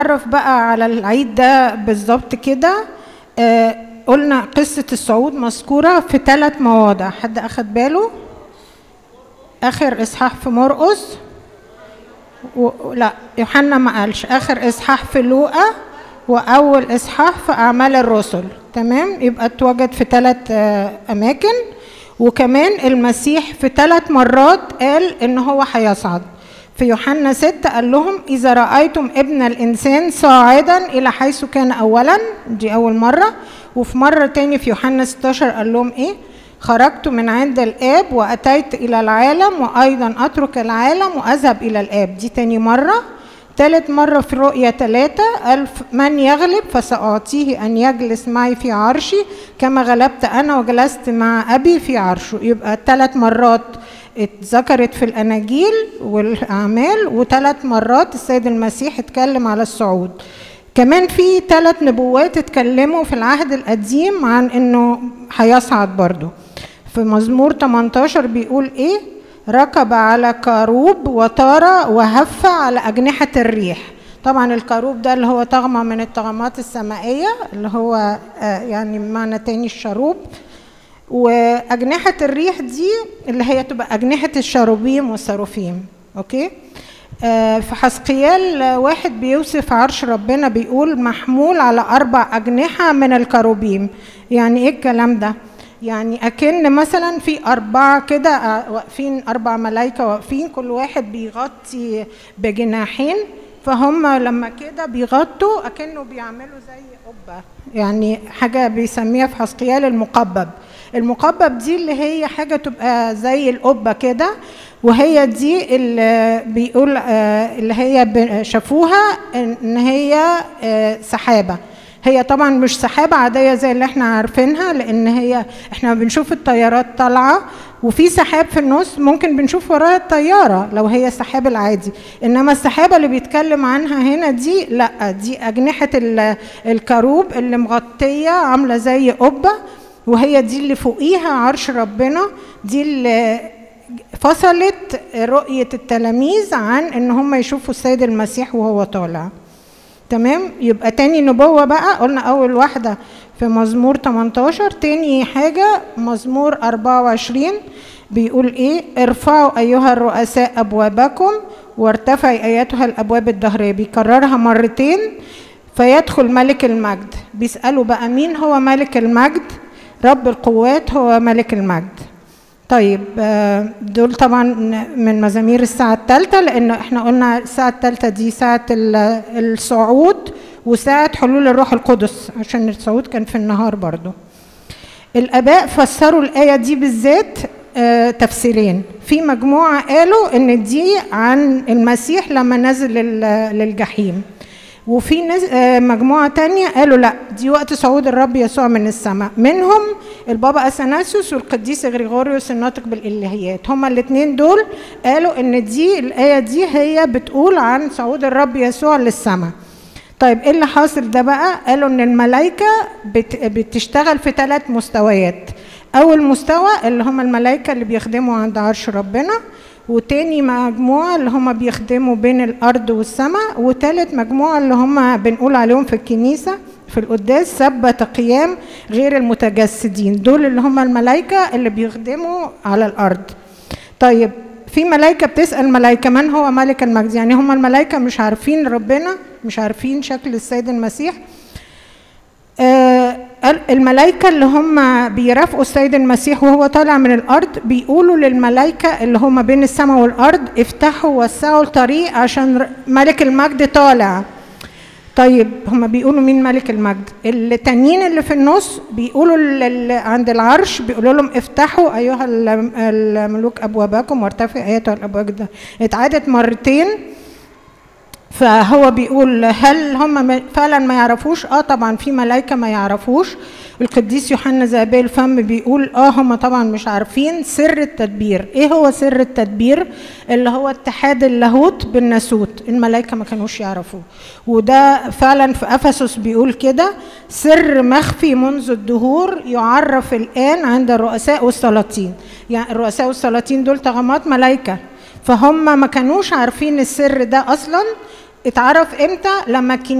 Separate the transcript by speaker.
Speaker 1: نتعرف بقى على العيد ده بالظبط كده. قلنا قصة الصعود مذكورة في 3 مواضع، حد أخد باله؟ آخر إصحاح في مرقس، لا يوحنا ما قالش، آخر إصحاح في لوقا، وأول إصحاح في أعمال الرسل. تمام، يبقى اتوجد في 3 أماكن. وكمان المسيح في 3 مرات قال إن هو هيصعد. في يوحنا 6 قال لهم إذا رأيتم ابن الإنسان صاعدا إلى حيث كان أولا، دي أول مرة. وفي مرة تاني في يوحنا 16 قال لهم إيه؟ خرجت من عند الآب وأتيت إلى العالم وأيضا أترك العالم وأذهب إلى الآب، دي تاني مرة. 3 مرة في رؤية 3 قال من يغلب فسأعطيه أن يجلس معي في عرشي كما غلبت أنا وجلست مع أبي في عرشه. يبقى 3 مرات اتذكرت في الأناجيل والأعمال، و3 مرات السيد المسيح اتكلم على الصعود. كمان في 3 نبوات اتكلموا في العهد القديم عن انه هيصعد برضو. في مزمور 18 بيقول ايه؟ ركب على كروب وطار وهف على أجنحة الريح. طبعا الكروب ده اللي هو طغمة من الطغمات السمائية، اللي هو يعني بمعنى تاني الشروب. وأجنحة الريح دي اللي هي تبقى أجنحة الشروبيم والصروفيم. أوكي؟ في حزقيال 1 بيوصف عرش ربنا، بيقول محمول على 4 أجنحة من الكروبيم. يعني إيه الكلام ده؟ يعني أكن مثلا في 4 كده واقفين، 4 ملايكة واقفين، كل واحد بيغطي بجناحين، فهم لما كده بيغطوا أكنه بيعملوا زي قبة، يعني حاجة بيسميها في حزقيال المقبب. المقبب دي اللي هي حاجة تبقى زي القبة كده، وهي دي اللي بيقول اللي هي شافوها ان هي سحابة. هي طبعا مش سحابة عادية زي اللي احنا عارفينها، لان هي احنا بنشوف الطيارات طالعة وفي سحاب في النص، ممكن بنشوف وراها الطيارة لو هي السحاب العادي. انما السحابة اللي بيتكلم عنها هنا دي لا، دي أجنحة الكروب اللي مغطية عاملة زي قبة، وهي دي اللي فوقيها عرش ربنا. دي اللي فصلت رؤية التلاميذ عن ان هم يشوفوا السيد المسيح وهو طالع. تمام، يبقى تاني نبوة بقى قلنا اول واحدة في مزمور 18. تاني حاجة مزمور 24 بيقول ايه؟ ارفعوا ايها الرؤساء ابوابكم وارتفعي ايتها الابواب الدهرية. بيكررها مرتين. فيدخل ملك المجد. بيسألوا بقى مين هو ملك المجد؟ رب القوات هو ملك المجد. طيب دول طبعا من مزامير الساعة 3، لأن احنا قلنا الساعة 3 دي ساعة الصعود وساعة حلول الروح القدس، عشان الصعود كان في النهار برضو. الآباء فسروا الآية دي بالذات تفسيرين. في مجموعة قالوا إن دي عن المسيح لما نزل للجحيم، وفي مجموعة تانية قالوا لا، دي وقت صعود الرب يسوع من السماء. منهم البابا أثناسيوس والقديس غريغوريوس الناطق بالإلهيات. هما الاثنين دول قالوا ان دي الآية دي هي بتقول عن صعود الرب يسوع للسماء. طيب ايه اللي حاصل ده بقى؟ قالوا ان الملائكة بتشتغل في 3 مستويات. اول مستوى اللي هم الملائكة اللي بيخدموا عند عرش ربنا، وتاني مجموعة اللي هم بيخدموا بين الأرض والسماء، وتالت مجموعة اللي هم بنقول عليهم في الكنيسة في القداس سبة قيام غير المتجسدين. دول اللي هم الملائكة اللي بيخدموا على الأرض. طيب في ملائكة بتسأل ملائكة من هو ملك المجد؟ يعني هم الملائكة مش عارفين ربنا، مش عارفين شكل السيد المسيح. الملائكة اللي هم بيرافقوا السيد المسيح وهو طالع من الأرض بيقولوا للملائكة اللي هم بين السماء والأرض افتحوا وسعوا الطريق عشان ملك المجد طالع. طيب هم بيقولوا مين ملك المجد؟ التانيين اللي في النص بيقولوا عند العرش، بيقولوا لهم افتحوا أيها الملوك أبوابكم وارتفعوا أيتها الأبواب. ده اتعادت مرتين. فهو بيقول هل هم فعلا ما يعرفوش؟ طبعا في ملائكة ما يعرفوش. القديس يوحنا ذهبي الفم بيقول هم طبعا مش عارفين سر التدبير. ايه هو سر التدبير؟ اللي هو اتحاد اللاهوت بالناسوت. الملائكة ما كانوش يعرفوه، وده فعلا في أفسس بيقول كده: سر مخفي منذ الدهور يعرف الآن عند الرؤساء والسلاطين. يعني الرؤساء والسلاطين دول طغمات ملائكة، فهم ما كانوش عارفين السر ده أصلا. اتعرف امتى؟ لما